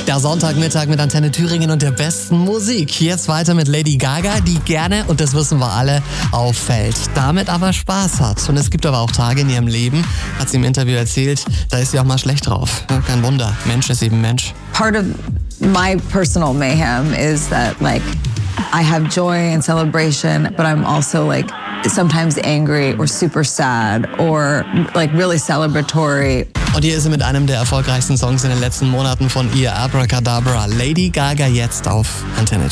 Der Sonntagmittag mit Antenne Thüringen und der besten Musik. Jetzt weiter mit Lady Gaga, die gerne, und das wissen wir alle, auffällt. Damit aber Spaß hat. Und es gibt aber auch Tage in ihrem Leben, hat sie im Interview erzählt, da ist sie auch mal schlecht drauf. Ja, kein Wunder, Mensch ist eben Mensch. Part of my personal mayhem is that I have joy and celebration, but I'm also sometimes angry or super sad or really celebratory. Und hier ist sie mit einem der erfolgreichsten Songs in den letzten Monaten von ihr, Abracadabra. Lady Gaga jetzt auf Antenne Thüringen.